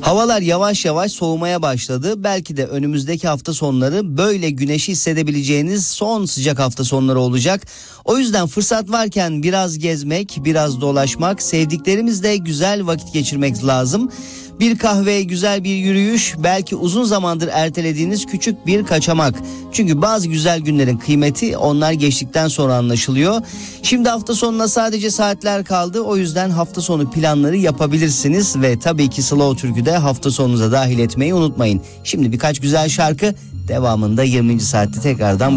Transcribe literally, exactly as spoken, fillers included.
Havalar yavaş yavaş soğumaya başladı. Belki de önümüzdeki hafta sonları böyle güneşi hissedebileceğiniz son sıcak hafta sonları olacak. O yüzden fırsat varken biraz gezmek, biraz dolaşmak, sevdiklerimizle güzel vakit geçirmek lazım. Bir kahve, güzel bir yürüyüş, belki uzun zamandır ertelediğiniz küçük bir kaçamak. Çünkü bazı güzel günlerin kıymeti onlar geçtikten sonra anlaşılıyor. Şimdi hafta sonuna sadece saatler kaldı. O yüzden hafta sonu planları yapabilirsiniz ve tabii ki Slow Türk'ü de hafta sonunuza dahil etmeyi unutmayın. Şimdi birkaç güzel şarkı, devamında yirminci saatte tekrardan